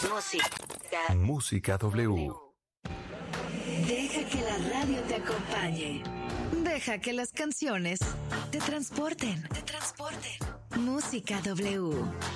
Música W. Deja que la radio te acompañe. Deja que las canciones te transporten. Música W.